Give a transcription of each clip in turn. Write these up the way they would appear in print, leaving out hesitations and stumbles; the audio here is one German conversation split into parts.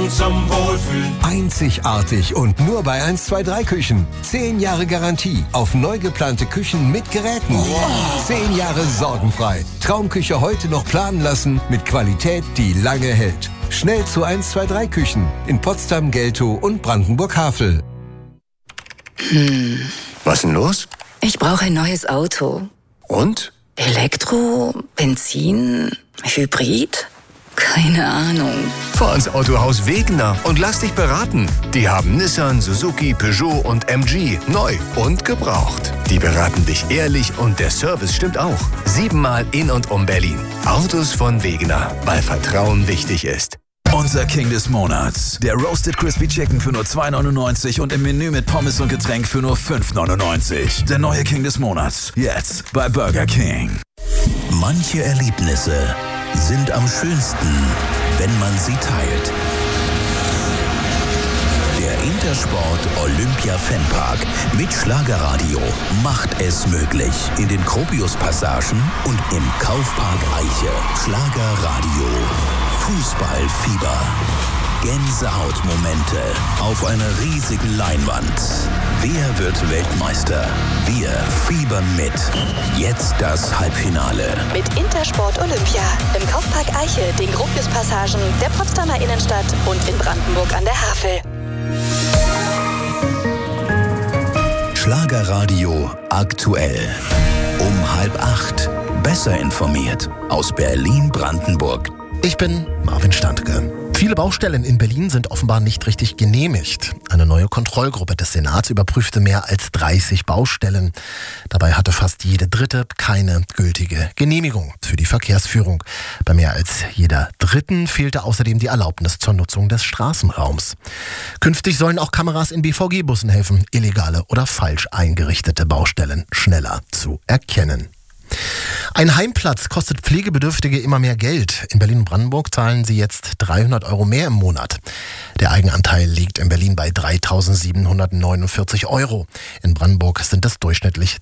zum Wohlfühlen. Einzigartig und nur bei 123 Küchen. 10 Jahre Garantie auf neu geplante Küchen mit Geräten. Wow. 10 Jahre sorgenfrei. Traumküche heute noch planen lassen mit Qualität, die lange hält. Schnell zu 123 Küchen in Potsdam, Geltow und Brandenburg-Havel. Was denn los? Ich brauche ein neues Auto. Und? Elektro, Benzin, Hybrid? Keine Ahnung. Fahr ins Autohaus Wegener und lass dich beraten. Die haben Nissan, Suzuki, Peugeot und MG. Neu und gebraucht. Die beraten dich ehrlich und der Service stimmt auch. 7-mal in und um Berlin. Autos von Wegener, weil Vertrauen wichtig ist. Unser King des Monats. Der Roasted Crispy Chicken für nur 2,99 und im Menü mit Pommes und Getränk für nur 5,99. Der neue King des Monats. Jetzt bei Burger King. Manche Erlebnisse sind am schönsten, wenn man sie teilt. Der Intersport Olympia Fanpark mit Schlagerradio macht es möglich. In den Gropius-Passagen und im Kaufpark Eiche. Schlagerradio. Fußballfieber. Gänsehautmomente auf einer riesigen Leinwand. Wer wird Weltmeister? Wir fiebern mit. Jetzt das Halbfinale. Mit Intersport Olympia im Kaufpark Eiche, den Gropius-Passagen, der Potsdamer Innenstadt und in Brandenburg an der Havel. Schlagerradio aktuell. Um 7:30. Besser informiert aus Berlin-Brandenburg. Ich bin Marvin Standke. Viele Baustellen in Berlin sind offenbar nicht richtig genehmigt. Eine neue Kontrollgruppe des Senats überprüfte mehr als 30 Baustellen. Dabei hatte fast jede dritte keine gültige Genehmigung für die Verkehrsführung. Bei mehr als jeder dritten fehlte außerdem die Erlaubnis zur Nutzung des Straßenraums. Künftig sollen auch Kameras in BVG-Bussen helfen, illegale oder falsch eingerichtete Baustellen schneller zu erkennen. Ein Heimplatz kostet Pflegebedürftige immer mehr Geld. In Berlin und Brandenburg zahlen sie jetzt 300 € mehr im Monat. Der Eigenanteil liegt in Berlin bei 3.749 €. In Brandenburg sind es durchschnittlich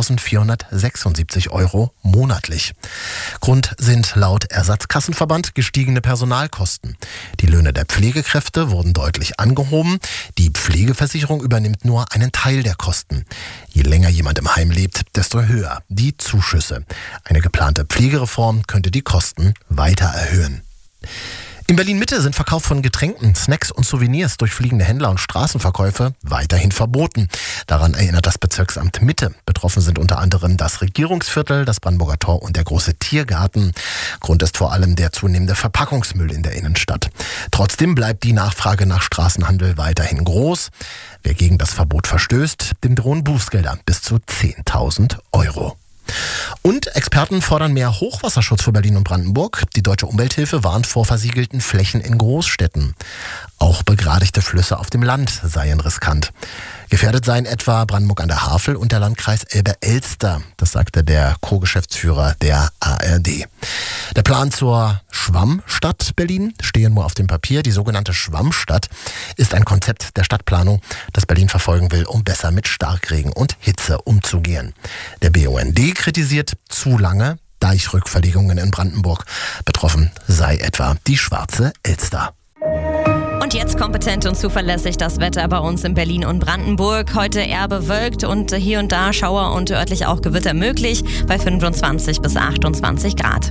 3.476 € monatlich. Grund sind laut Ersatzkassenverband gestiegene Personalkosten. Die Löhne der Pflegekräfte wurden deutlich angehoben. Die Pflegeversicherung übernimmt nur einen Teil der Kosten. Je länger jemand im Heim lebt, desto höher die Zuschüsse. Eine geplante Pflegereform könnte die Kosten weiter erhöhen. In Berlin-Mitte sind Verkauf von Getränken, Snacks und Souvenirs durch fliegende Händler und Straßenverkäufe weiterhin verboten. Daran erinnert das Bezirksamt Mitte. Betroffen sind unter anderem das Regierungsviertel, das Brandenburger Tor und der große Tiergarten. Grund ist vor allem der zunehmende Verpackungsmüll in der Innenstadt. Trotzdem bleibt die Nachfrage nach Straßenhandel weiterhin groß. Wer gegen das Verbot verstößt, dem drohen Bußgelder bis zu 10.000 €. Und Experten fordern mehr Hochwasserschutz für Berlin und Brandenburg. Die Deutsche Umwelthilfe warnt vor versiegelten Flächen in Großstädten. Auch begradigte Flüsse auf dem Land seien riskant. Gefährdet seien etwa Brandenburg an der Havel und der Landkreis Elbe-Elster. Das sagte der Co-Geschäftsführer der ARD. Der Plan zur Schwammstadt Berlin stehe nur auf dem Papier. Die sogenannte Schwammstadt ist ein Konzept der Stadtplanung, das Berlin verfolgen will, um besser mit Starkregen und Hitze umzugehen. Der BUND kritisiert zu lange Deichrückverlegungen in Brandenburg. Betroffen sei etwa die Schwarze Elster. Und jetzt kompetent und zuverlässig das Wetter bei uns in Berlin und Brandenburg. Heute eher bewölkt und hier und da Schauer und örtlich auch Gewitter möglich bei 25 bis 28 Grad.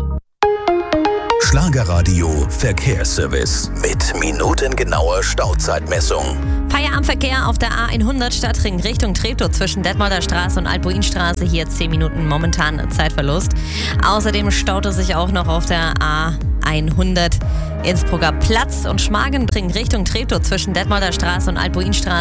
Schlagerradio Verkehrsservice mit minutengenauer Stauzeitmessung. Feierabendverkehr auf der A100 Stadtring Richtung Treptow zwischen Detmolder Straße und Albuinstraße. Hier 10 Minuten momentan Zeitverlust. Außerdem staute sich auch noch auf der A100 Innsbrucker Platz und Schmargendring Richtung Treptow zwischen Detmolder Straße und Albuinstraße.